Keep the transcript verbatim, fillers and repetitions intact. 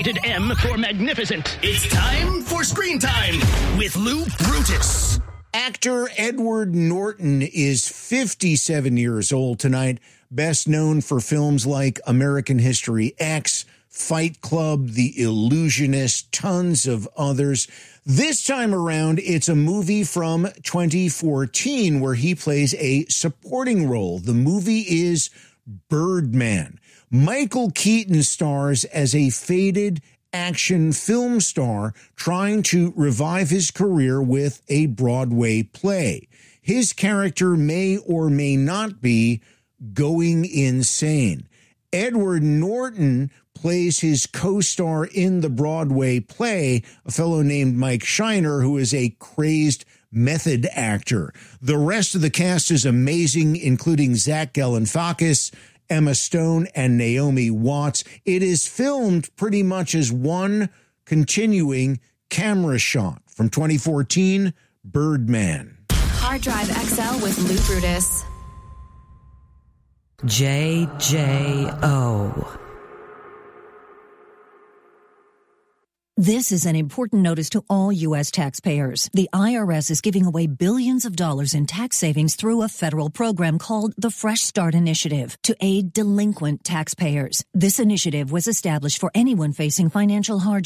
Rated M for magnificent. It's time for Screen Time with Lou Brutus. Actor Edward Norton is fifty-seven years old tonight, best known for films like American History X, Fight Club, The Illusionist, tons of others. This time around, it's a movie from twenty fourteen where he plays a supporting role. The movie is Birdman. Michael Keaton stars as a faded action film star trying to revive his career with a Broadway play. His character may or may not be going insane. Edward Norton plays his co-star in the Broadway play, a fellow named Mike Shiner, who is a crazed method actor. The rest of the cast is amazing, including Zach Galifianakis, Emma Stone, and Naomi Watts. It is filmed pretty much as one continuing camera shot from twenty fourteen, Birdman. Hard Drive X L with Lou Brutus. J J O. This is an important notice to all U S taxpayers. The I R S is giving away billions of dollars in tax savings through a federal program called the Fresh Start Initiative to aid delinquent taxpayers. This initiative was established for anyone facing financial hardship